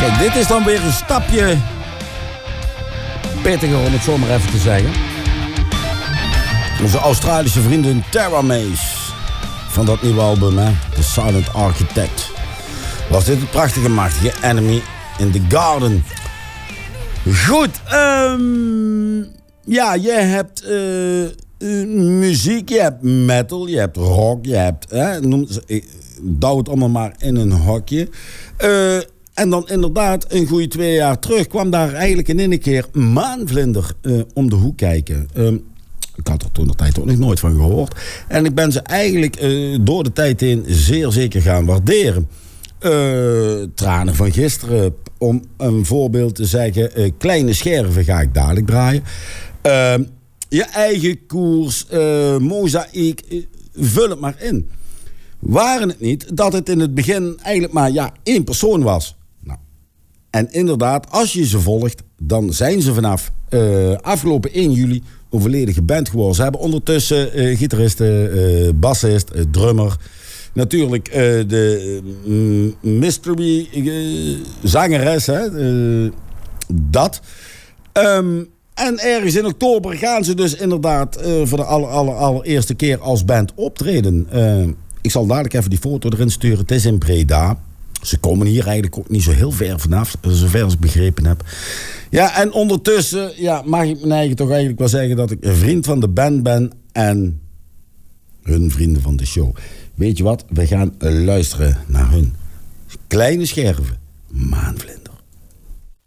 Kijk, dit is dan weer een stapje pittiger om het zo maar even te zeggen. Onze Australische vriendin Tara Mace van dat nieuwe album, hè? The Silent Architect. Was dit het prachtige, machtige Enemy in the Garden. Goed, ja, je hebt muziek, je hebt metal, je hebt rock, je hebt... douw het allemaal maar in een hokje. En dan inderdaad, een goede 2 jaar terug kwam daar eigenlijk in één keer Maanvlinder om de hoek kijken. Ik had er toen de tijd ook nog nooit van gehoord. En ik ben ze eigenlijk door de tijd heen zeer zeker gaan waarderen. Tranen van gisteren, om een voorbeeld te zeggen. Kleine Scherven ga ik dadelijk draaien. Je eigen koers, mozaïek, vul het maar in. Waren het niet dat het in het begin eigenlijk maar 1 persoon was. Nou, en inderdaad, als je ze volgt, dan zijn ze vanaf afgelopen 1 juli een volledige band geworden. Ze hebben ondertussen gitaristen, bassist, drummer, natuurlijk de mystery zangeres, hè, dat. En ergens in oktober gaan ze dus inderdaad voor de allereerste keer als band optreden. Ik zal dadelijk even die foto erin sturen. Het is in Breda. Ze komen hier eigenlijk ook niet zo heel ver vanaf, zover als ik begrepen heb. Ja, en ondertussen mag ik mijn eigen toch eigenlijk wel zeggen dat ik een vriend van de band ben en hun vrienden van de show. Weet je wat? We gaan luisteren naar hun Kleine Scherven, Maanvlinder.